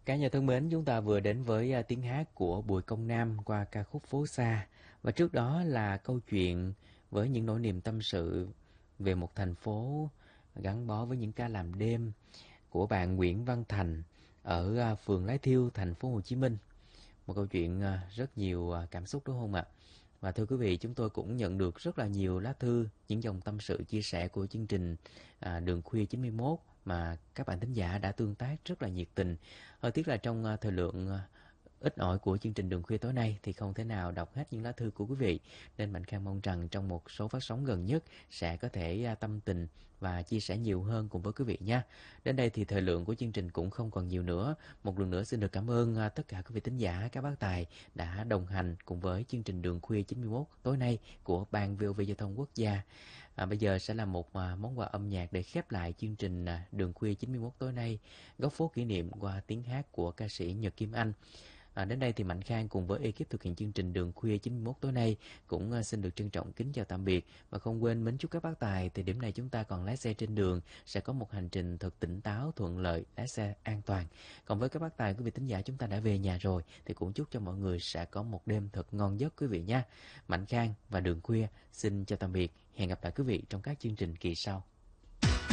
Cả nhà thân mến, chúng ta vừa đến với tiếng hát của Bùi Công Nam qua ca khúc Phố Xa. Và trước đó là câu chuyện với những nỗi niềm tâm sự về một thành phố gắn bó với những ca làm đêm của bạn Nguyễn Văn Thành ở phường Lái Thiêu, thành phố Hồ Chí Minh. Một câu chuyện rất nhiều cảm xúc đúng không ạ? Và thưa quý vị, chúng tôi cũng nhận được rất là nhiều lá thư, những dòng tâm sự chia sẻ của chương trình Đường Khuya 91 mà các bạn thính giả đã tương tác rất là nhiệt tình. Hơi tiếc là trong thời lượng ít ỏi của chương trình Đường Khuya tối nay thì không thể nào đọc hết những lá thư của quý vị, nên Mạnh Khang mong rằng trong một số phát sóng gần nhất sẽ có thể tâm tình và chia sẻ nhiều hơn cùng với quý vị nha. Đến đây thì thời lượng của chương trình cũng không còn nhiều nữa. Một lần nữa xin được cảm ơn tất cả quý vị thính giả, các bác tài đã đồng hành cùng với chương trình Đường Khuya 91 tối nay của Ban VOV Giao thông Quốc gia. Bây giờ sẽ là một món quà âm nhạc để khép lại chương trình Đường Khuya 91 tối nay, góc phố kỷ niệm qua tiếng hát của ca sĩ Nhật Kim Anh. Đến đây thì Mạnh Khang cùng với ekip thực hiện chương trình Đường Khuya 91 tối nay cũng xin được trân trọng kính chào tạm biệt. Và không quên mến chúc các bác tài thì điểm này chúng ta còn lái xe trên đường sẽ có một hành trình thật tỉnh táo, thuận lợi, lái xe an toàn. Còn với các bác tài, quý vị thính giả chúng ta đã về nhà rồi thì cũng chúc cho mọi người sẽ có một đêm thật ngon giấc quý vị nha. Mạnh Khang và Đường Khuya xin chào tạm biệt. Hẹn gặp lại quý vị trong các chương trình kỳ sau.